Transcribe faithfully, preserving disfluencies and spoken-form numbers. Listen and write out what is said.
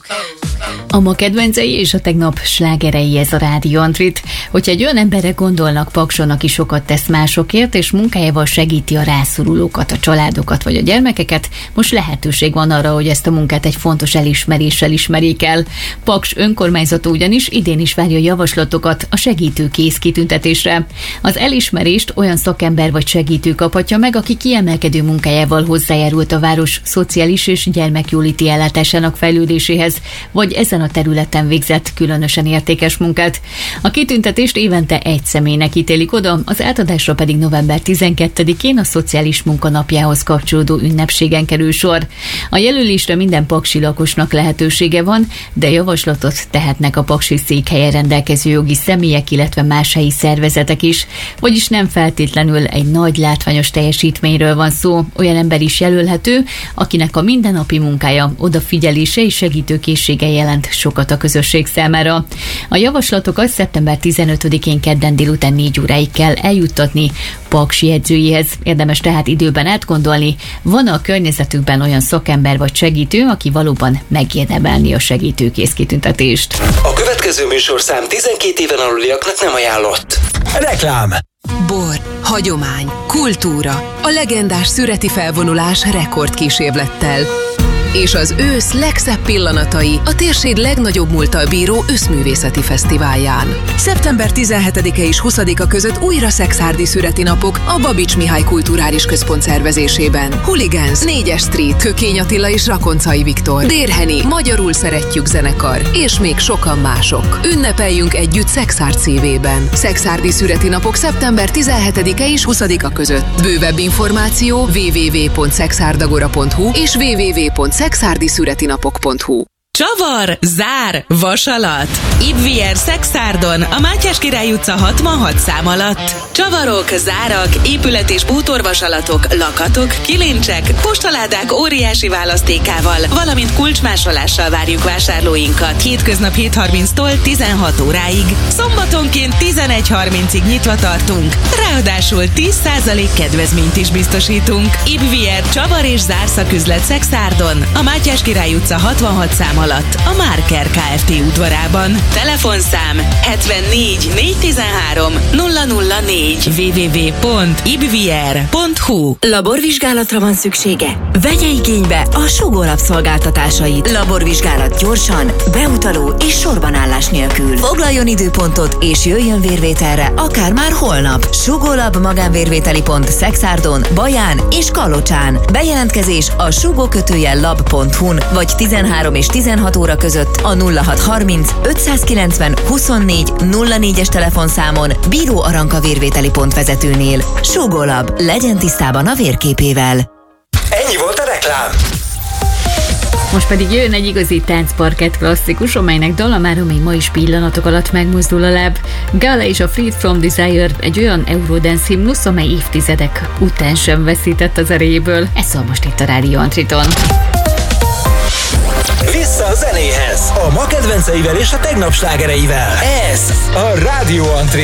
A ma kedvencei és a tegnap slágerei, ez a Rádió Antrit. Hogyha egy olyan emberre gondolnak Pakson, aki sokat tesz másokért, és munkájával segíti a rászorulókat, a családokat vagy a gyermekeket, most lehetőség van arra, hogy ezt a munkát egy fontos elismeréssel ismerjék el. Paks önkormányzata ugyanis idén is várja javaslatokat a segítőkész kitüntetésre. Az elismerést olyan szakember vagy segítő kaphatja meg, aki kiemelkedő munkájával hozzájárult a város szociális és gyermekjóléti ellátásának fejlődéséhez, vagy ezen a területen végzett különösen értékes munkát. A kitüntetést évente egy személynek ítélik oda, az átadásra pedig november tizenkettedikén a Szociális Munkanapjához kapcsolódó ünnepségen kerül sor. A jelölésre minden paksi lakosnak lehetősége van, de javaslatot tehetnek a paksi székhelyen rendelkező jogi személyek, illetve más helyi szervezetek is, vagyis nem feltétlenül egy nagy látványos teljesítményről van szó, olyan ember is jelölhető, akinek a mindennapi munkája, odafigyelése és segítőkészsége jelent sokat a közösség számára. A javaslatokat szeptember tizenötödikén kedden délután négy óráig kell eljuttatni Paks jegyzőjéhez. Érdemes tehát időben átgondolni, van a környezetükben olyan szakember vagy segítő, aki valóban megérdemelni a segítőkész kitüntetést. A következő műsorszám tizenkét éven aluliaknak nem ajánlott. Reklám. Bor, hagyomány, kultúra, a legendás szüreti felvonulás rekordkísérlettel. És az ősz legszebb pillanatai a térség legnagyobb múlttal bíró őszművészeti fesztiválján. szeptember tizenhetedike és huszadika között újra Szekszárdi szüreti napok a Babics Mihály Kulturális Központ szervezésében. Hooligans, négyes Street, Kökény Attila és Rakoncai Viktor, Dérheni, Magyarul Szeretjük zenekar, és még sokan mások. Ünnepeljünk együtt Szekszárd szívében. Szekszárdi szüreti napok szeptember tizenhetedike és huszadika között. Bővebb információ double-u double-u double-u pont szekszárdagora pont hu és double-u double-u double-u pont szekszárdi szüreti napok pont hu. Csavar, zár, vasalat. Ibvier Szekszárdon, a Mátyás Király utca hatvanhat szám alatt. Csavarok, zárak, épület- és bútorvasalatok, lakatok, kilincsek, postaládák óriási választékával, valamint kulcsmásolással várjuk vásárlóinkat. Hétköznap hét harminctól tizenhat óráig. Szombatonként tizenegy harmincig nyitva tartunk. Ráadásul tíz százalék kedvezményt is biztosítunk. Ibvier Csavar és Zár szaküzlet Szekszárdon, a Mátyás Király utca hatvanhat szám alatt, a Márker Kft. Udvarában. Telefonszám hetvennégy négyszáztizenhárom nulla nulla négy double-u double-u double-u pont ibvier pont hu. Laborvizsgálatra van szüksége? Vegye igénybe a Sugó Lab szolgáltatásait. Laborvizsgálat gyorsan, beutaló és sorbanállás nélkül. Foglaljon időpontot és jöjjön vérvételre akár már holnap. Sugó Lab magánvérvételi pont Szekszárdon, Baján és Kalocsán. Bejelentkezés a sugó kötőjel lab pont hu-n vagy tizenhárom és tizenhat óra között a nulla hat harminc ötszázkilencven huszonnégy nulla négyes telefonszámon Bíró Aranka vérvételi pont vezetőnél. Sugó Lab, legyen tisztában a vérképével. Ennyi volt a reklám. Most pedig jön egy igazi táncparkett klasszikus, amelynek dala már még ma is pillanatok alatt megmozdul a láb. Gala és a Freed from Desire egy olyan Eurodance himnusz, amely évtizedek után sem veszített az erejéből. Ez szól most itt a Rádió Antriton. Vissza a zenéhez, a ma kedvenceivel és a tegnap slágereivel. Ez a Rádió Antrit.